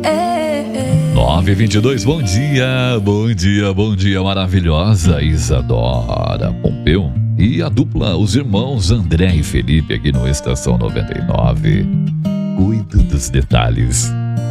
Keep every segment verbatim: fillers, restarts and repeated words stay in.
nove e vinte e dois, bom dia, bom dia, bom dia, maravilhosa Isadora Pompeu e a dupla, os irmãos André e Felipe aqui no Estação noventa e nove. Cuido dos detalhes.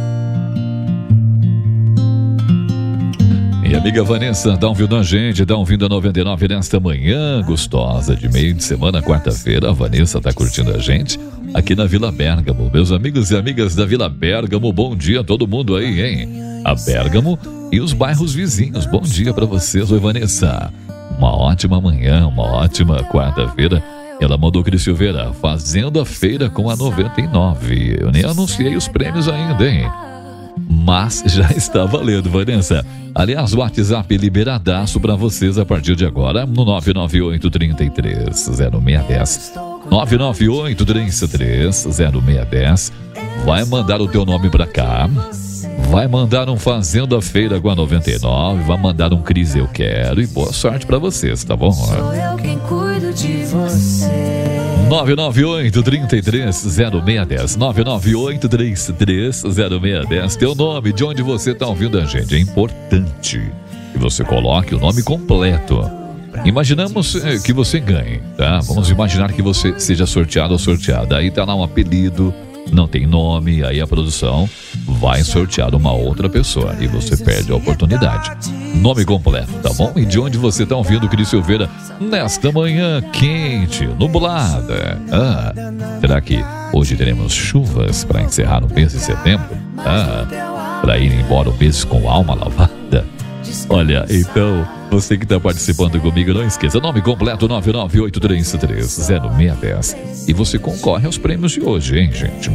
Minha amiga Vanessa, dá um ouvindo a gente, dá um ouvindo a noventa e nove nesta manhã gostosa de meio de semana, quarta-feira. A Vanessa tá curtindo a gente aqui na Vila Bérgamo. Meus amigos e amigas da Vila Bérgamo, bom dia a todo mundo aí, hein? A Bérgamo e os bairros vizinhos, bom dia pra vocês. Oi, Vanessa, uma ótima manhã, uma ótima quarta-feira. Ela mandou Cris Silveira, fazendo a feira com a noventa e nove. Eu nem anunciei os prêmios ainda, hein? Mas já está valendo, Vanessa. Aliás, o WhatsApp liberadaço para vocês a partir de agora no nove nove oito, três três, zero seis um zero. nove nove oito, três três, zero seis um zero. Vai mandar o teu nome para cá. Vai mandar um Fazendo a Feira com a noventa e nove. Vai mandar um Cris Eu Quero. E boa sorte para vocês, tá bom? Sou eu quem cuido de você. nove nove oito, três três, zero seis um zero. nove nove oito, três três, zero seis um zero. Teu nome, de onde você está ouvindo a gente. É importante que você coloque o nome completo. Imaginamos eh, que você ganhe, tá? Vamos imaginar que você seja sorteado ou sorteada. Aí tá lá um apelido, não tem nome, aí a produção vai sortear uma outra pessoa e você perde a oportunidade. Nome completo, tá bom? E de onde você tá ouvindo Cris Silveira nesta manhã quente, nublada? Ah, será que hoje teremos chuvas para encerrar o mês de setembro? Ah, para ir embora o mês com alma lavada? Olha, então, você que está participando comigo, não esqueça, nome completo nove nove oito, três três, zero seis um zero. E você concorre aos prêmios de hoje, hein, gente?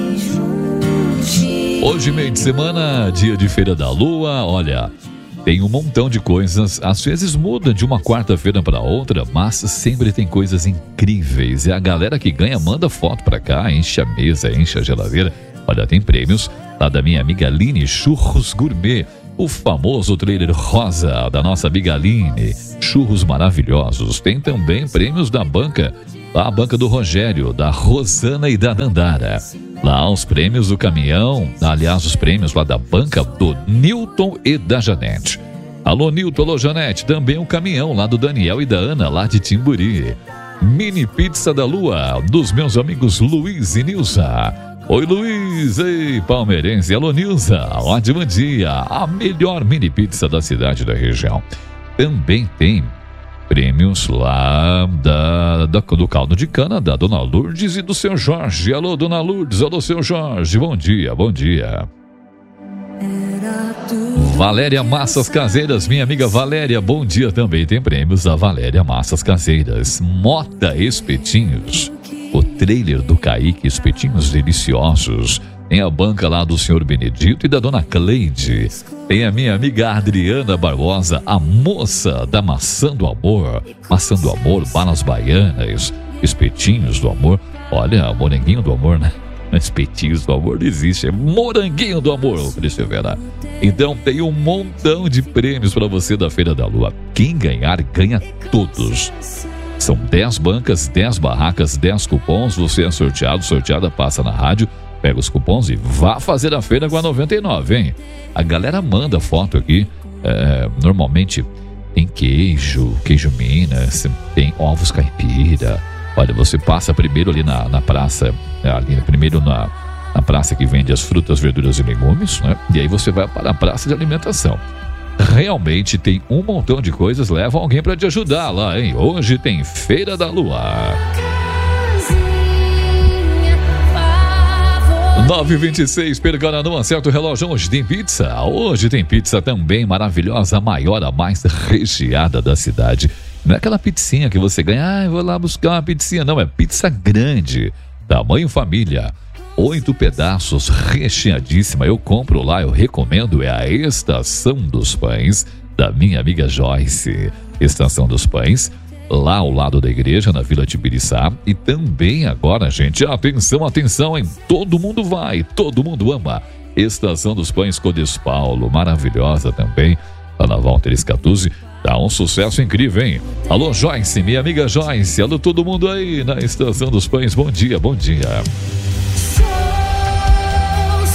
Hoje, meio de semana, dia de Feira da Lua, olha, tem um montão de coisas, às vezes muda de uma quarta-feira para outra, mas sempre tem coisas incríveis. E a galera que ganha manda foto para cá, enche a mesa, enche a geladeira. Olha, tem prêmios lá da minha amiga Aline, Churros Gourmet. O famoso trailer rosa da nossa amiga Aline, churros maravilhosos. Tem também prêmios da banca, a banca do Rogério, da Rosana e da Dandara. Lá os prêmios do caminhão, aliás, os prêmios lá da banca do Newton e da Janete. Alô, Newton, alô, Janete, também o caminhão lá do Daniel e da Ana, lá de Timburi. Mini pizza da Lua, dos meus amigos Luiz e Nilza. Oi, Luiz, ei, palmeirense, alô, Nilza, ótimo dia, a melhor mini pizza da cidade e da região. Também tem prêmios lá da, da, do caldo de cana da Dona Lourdes e do seu Jorge. Alô, Dona Lourdes, alô, seu Jorge, bom dia, bom dia. Valéria Massas Caseiras, minha amiga Valéria, bom dia, também tem prêmios da Valéria Massas Caseiras. Mota Espetinhos, o trailer do Kaique, espetinhos deliciosos. Tem a banca lá do senhor Benedito e da dona Cleide. Tem a minha amiga Adriana Barbosa, a moça da Maçã do Amor. Maçã do Amor, balas baianas, espetinhos do amor. Olha, moranguinho do amor, né? Espetinhos do amor não existe, é moranguinho do amor, Cris Silveira. Então tem um montão de prêmios para você da Feira da Lua. Quem ganhar, ganha todos. São dez bancas, dez barracas, dez cupons. Você é sorteado, sorteada, passa na rádio, pega os cupons e vá fazer a feira com a noventa e nove, hein? A galera manda foto aqui. É, normalmente tem queijo, queijo Minas, tem ovos caipira. Olha, você passa primeiro ali na, na praça, ali primeiro na, na praça que vende as frutas, verduras e legumes, né? E aí você vai para a praça de alimentação. Realmente tem um montão de coisas, leva alguém para te ajudar lá, hein? Hoje tem Feira da Lua. nove e vinte e seis, percana, não acerta o relógio. Hoje tem pizza, hoje tem pizza também maravilhosa, a maior, a mais recheada da cidade. Não é aquela pizzinha que você ganha, ah, vou lá buscar uma pizzinha, não, é pizza grande, tamanho família. Oito pedaços, recheadíssima. Eu compro lá, eu recomendo. É a Estação dos Pães, da minha amiga Joyce. Estação dos Pães, lá ao lado da igreja, na Vila Tibiriçá. E também agora, gente, atenção, atenção, hein? Todo mundo vai, todo mundo ama. Estação dos Pães Codes Paulo, maravilhosa também. Lá na Walter Scatuzzi. Tá um sucesso incrível, hein? Alô, Joyce, minha amiga Joyce. Alô, todo mundo aí na Estação dos Pães. Bom dia, bom dia.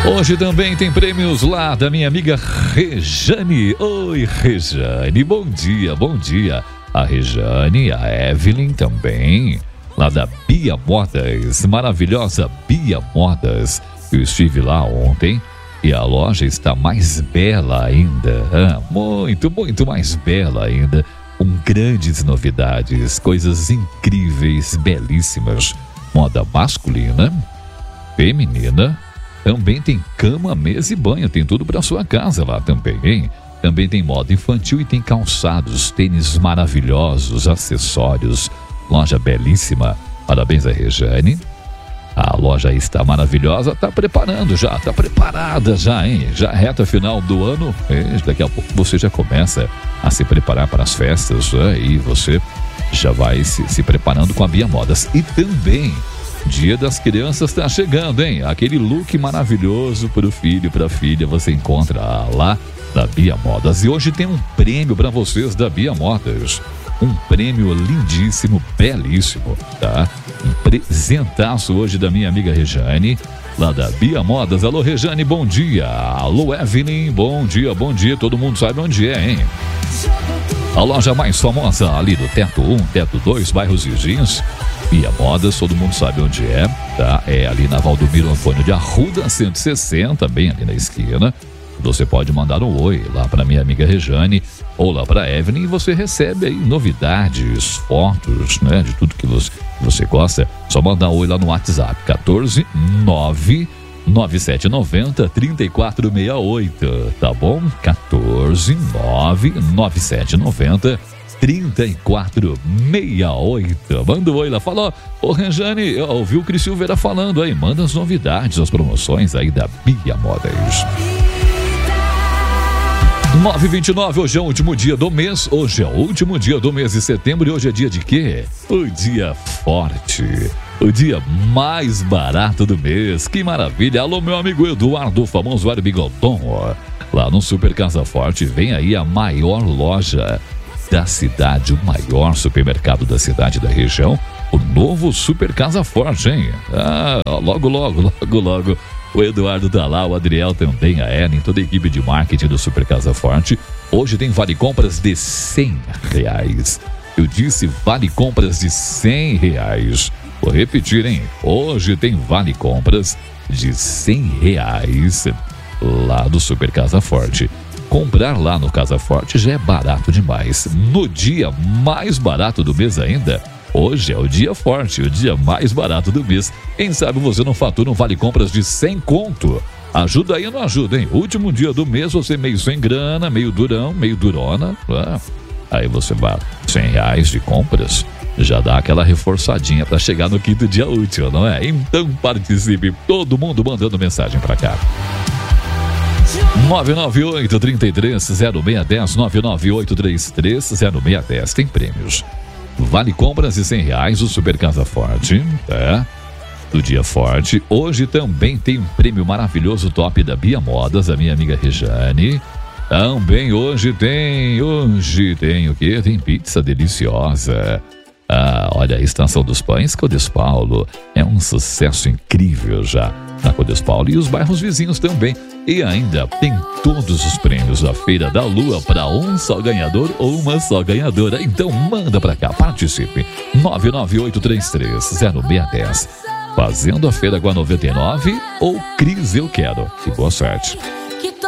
Hoje também tem prêmios lá da minha amiga Rejane. Oi, Rejane, bom dia, bom dia. A Rejane, a Evelyn também, lá da Bia Modas, maravilhosa Bia Modas. Eu estive lá ontem e a loja está mais bela ainda, ah, muito, muito mais bela ainda, com grandes novidades, coisas incríveis, belíssimas. Moda masculina, feminina, também tem cama, mesa e banho, tem tudo para sua casa lá também, hein? Também tem moda infantil e tem calçados, tênis maravilhosos, acessórios, loja belíssima. Parabéns a Rejane. A loja está maravilhosa, está preparando já, está preparada já, hein? Já reta final do ano, hein? Daqui a pouco você já começa a se preparar para as festas, né? E você já vai se, se preparando com a Bia Modas. E também, Dia das Crianças está chegando, hein? Aquele look maravilhoso para o filho, para a filha, você encontra lá da Bia Modas. E hoje tem um prêmio para vocês da Bia Modas. Um prêmio lindíssimo, belíssimo, tá? Um presentaço hoje da minha amiga Rejane, lá da Bia Modas. Alô, Rejane, bom dia. Alô, Evelyn, bom dia, bom dia. Todo mundo sabe onde é, hein? A loja mais famosa ali do Teto um, Teto dois, bairros vizinhos. Bia Modas, todo mundo sabe onde é, tá? É ali na Valdomiro Antônio de Arruda, cento e sessenta, bem ali na esquina. Você pode mandar um oi lá para minha amiga Rejane ou lá para Evelyn e você recebe aí novidades, fotos, né, de tudo que você, que você gosta. Só mandar um oi lá no WhatsApp, quatorze nove nove sete nove zero três quatro seis oito, tá bom? quatorze nove nove sete nove zero três quatro seis oito. Manda um oi lá, fala, ô Rejane, eu ouvi o Cris Silveira falando aí, manda as novidades, as promoções aí da Bia Modas. nove e vinte e nove, hoje é o último dia do mês, hoje é o último dia do mês de setembro e hoje é dia de quê? O dia forte, o dia mais barato do mês, que maravilha. Alô, meu amigo Eduardo, o famoso Ar Bigodon, lá no Super Casa Forte, vem aí a maior loja da cidade, o maior supermercado da cidade da região, o novo Super Casa Forte, hein? Ah, logo, logo, logo, logo. O Eduardo tá lá, o Adriel também, a Ellen, toda a equipe de marketing do Super Casa Forte. Hoje tem vale compras de cem reais. Eu disse vale compras de cem reais. Vou repetir, hein? Hoje tem vale compras de cem reais lá do Super Casa Forte. Comprar lá no Casa Forte já é barato demais. No dia mais barato do mês ainda, hoje é o dia forte, o dia mais barato do mês. Quem sabe você não fatura um vale compras de cem conto? Ajuda aí ou não ajuda, hein? Último dia do mês, você meio sem grana, meio durão, meio durona. Ah, aí você vai cem reais de compras, já dá aquela reforçadinha para chegar no quinto dia útil, não é? Então participe, todo mundo mandando mensagem para cá. nove nove oito, três três, zero seis um zero, nove nove oito, três três, zero seis um zero, tem prêmios. Vale compras de cem reais, o Super Casa Forte, tá? Do dia forte. Hoje também tem um prêmio maravilhoso top da Bia Modas, a minha amiga Rejane. Também hoje tem, hoje tem o quê? Tem pizza deliciosa. Ah, olha, a Estação dos Pães, Codespaulo, é um sucesso incrível já na Codespaulo e os bairros vizinhos também. E ainda tem todos os prêmios da Feira da Lua para um só ganhador ou uma só ganhadora. Então manda pra cá, participe. nove nove oito, três três, zero seis um zero. Fazendo a Feira com a noventa e nove ou Cris Eu Quero. E boa sorte.